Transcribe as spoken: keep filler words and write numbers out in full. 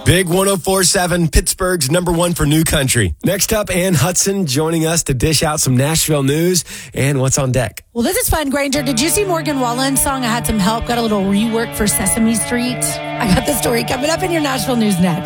Big one oh four point seven, Pittsburgh's number one for new country. Next up, Ann Hudson joining us to dish out some Nashville news and what's on deck. Well, this is fun, Granger. Did you see Morgan Wallen's song, I Had Some Help? Got a little rework for Sesame Street. I got the story coming up in your Nashville news next.